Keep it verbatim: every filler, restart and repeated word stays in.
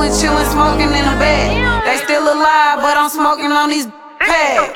chillin', chillin', smoking in a bed. They still alive, but I'm smoking on these pads.